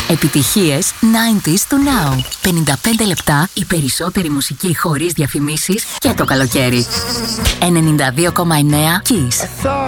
Επιτυχίες 90s to now. 55 λεπτά η περισσότερη μουσική χωρίς διαφημίσεις και το καλοκαίρι. 92,9 Kiss.